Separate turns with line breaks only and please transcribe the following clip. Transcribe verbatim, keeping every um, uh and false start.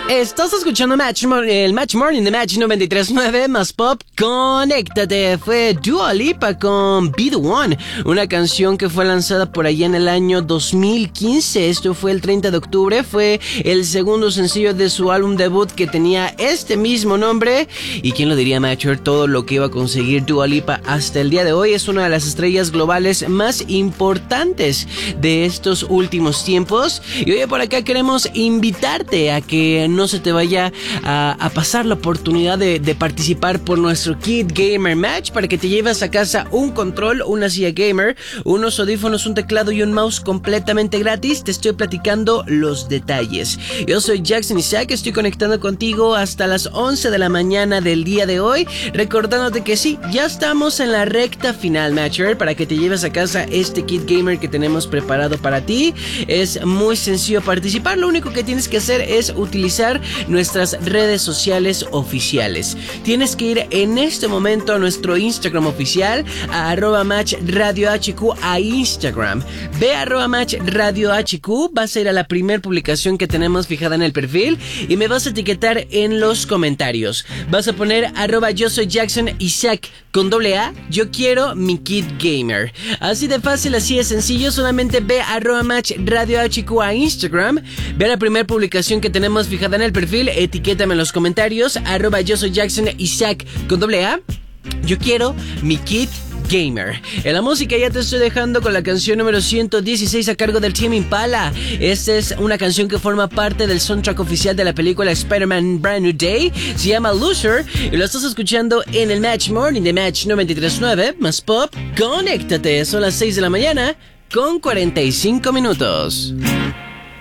Estás escuchando Match Mor- el Match Morning de Match noventa y tres punto nueve más Pop. Conéctate. Fue Dua Lipa con Be The One, una canción que fue lanzada por allá en el año dos mil quince. Esto fue el treinta de octubre. Fue el segundo sencillo de su álbum debut que tenía este mismo nombre. Y quién lo diría, Matcher, todo lo que iba a conseguir Dua Lipa hasta el día de hoy. Es una de las estrellas globales más importantes de estos últimos tiempos. Y hoy por acá queremos invitarte a que no se te vaya a, a pasar la oportunidad de, de participar por nuestro Kid Gamer Match, para que te lleves a casa un control, una silla gamer, unos audífonos, un teclado y un mouse completamente gratis. Te estoy platicando los detalles. Yo soy Jackson Isaac, estoy conectando contigo hasta las once de la mañana del día de hoy, recordándote que sí, ya estamos en la recta final, Matcher, para que te lleves a casa este Kid Gamer que tenemos preparado para ti. Es muy sencillo participar, lo único que tienes que hacer es utilizar nuestras redes sociales oficiales. Tienes que ir en este momento a nuestro Instagram oficial, a arroba match radio hq, a Instagram. Ve a arroba match radio hq, vas a ir a la primera publicación que tenemos fijada en el perfil y me vas a etiquetar en los comentarios. Vas a poner arroba yo soy Jackson Isaac con doble A, yo quiero mi Kid Gamer. Así de fácil, así de sencillo. Solamente ve a arroba match radio hq a Instagram, ve a la primera publicación que tenemos fijada en el perfil, etiquétame en los comentarios, arroba yo soy Jackson Isaac con doble A, yo quiero mi Kid Gamer. En la música ya te estoy dejando con la canción número ciento dieciséis a cargo del Tame Impala. Esta es una canción que forma parte del soundtrack oficial de la película Spider-Man Brand New Day. Se llama Loser y lo estás escuchando en el Match Morning de Match noventa y tres punto nueve más Pop. Conéctate, son las seis de la mañana con cuarenta y cinco minutos.